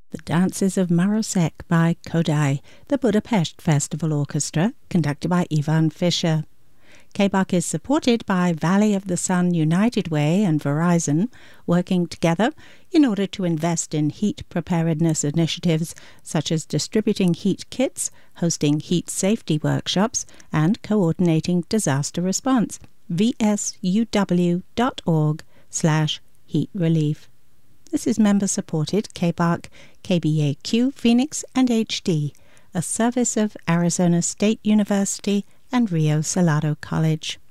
The Dances of Marosek by Kodai, the Budapest Festival Orchestra, conducted by Ivan Fischer. KBAK is supported by Valley of the Sun United Way and Verizon, working together in order to invest in heat preparedness initiatives such as distributing heat kits, hosting heat safety workshops, and coordinating disaster response. vsuw.org/heat relief. This is member-supported KBAK, KBAQ, Phoenix, and HD, a service of Arizona State University and Rio Salado College.